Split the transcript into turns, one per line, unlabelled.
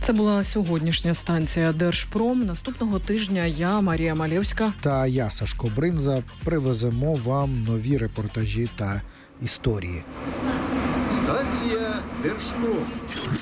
Це була сьогоднішня станція Держпром. Наступного тижня я, Марія Малєвська
та я, Сашко Бринза, привеземо вам нові репортажі та історії.
Станція Держпром.